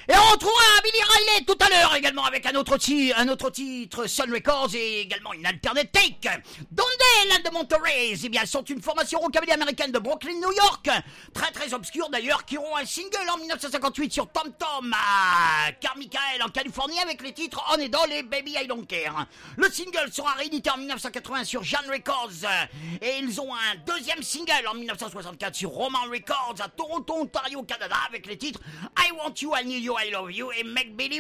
Et on retrouvera Billy Riley tout à l'heure également avec un autre titre Sun Records et également une alternate take. Dondale and the Monterey, eh bien, sont une formation rockabilly américaine de Brooklyn, New York, très très obscure d'ailleurs, qui auront un single en 1958 sur Tom Tom à Carmichael en Californie avec les titres On et Doll et Baby I Don't Care. Le single sera réédité en 1980 sur Jan Records et ils ont un deuxième single en 1964 sur Roman Records à Toronto, Ontario, Canada avec les titres I Want You, I Need You, I Love You et Make Believe